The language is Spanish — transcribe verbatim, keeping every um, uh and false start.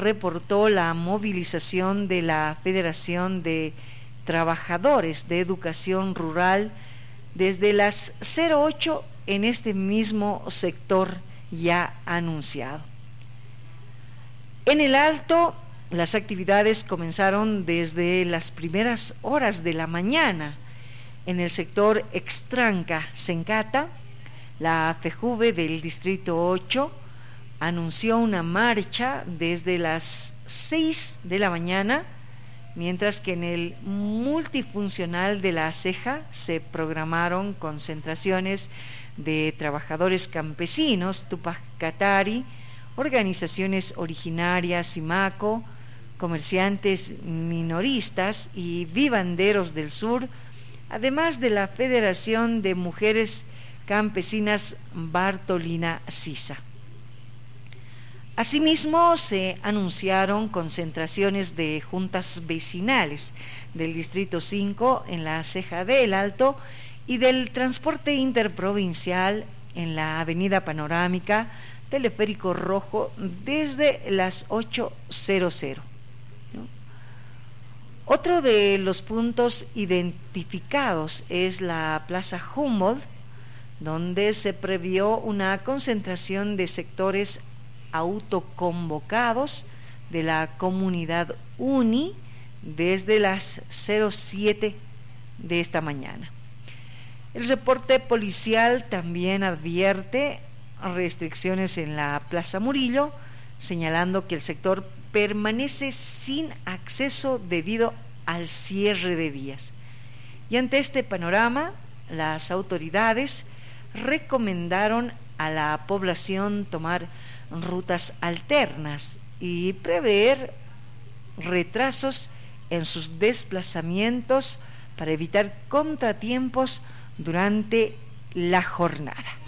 reportó la movilización de la Federación de Trabajadores de Educación Rural desde las cero ocho en este mismo sector ya anunciado. En el Alto, las actividades comenzaron desde las primeras horas de la mañana. En el sector Extranca-Sencata, la FEJUVE del Distrito ocho anunció una marcha desde las seis de la mañana, mientras que en el multifuncional de La Ceja se programaron concentraciones de trabajadores campesinos, Tupac Katari, organizaciones originarias, Simaco, comerciantes minoristas y vivanderos del sur, además de la Federación de Mujeres Campesinas Bartolina Sisa. Asimismo, se anunciaron concentraciones de juntas vecinales del Distrito cinco en La Ceja del Alto y del transporte interprovincial en la Avenida Panorámica, Teleférico Rojo, desde las ocho cero cero. ¿No? Otro de los puntos identificados es la Plaza Humboldt, donde se previó una concentración de sectores autoconvocados de la comunidad UNI desde las cero siete de esta mañana. El reporte policial también advierte restricciones en la Plaza Murillo, señalando que el sector permanece sin acceso debido al cierre de vías. Y ante este panorama, las autoridades recomendaron a la población tomar rutas alternas y prever retrasos en sus desplazamientos para evitar contratiempos durante la jornada.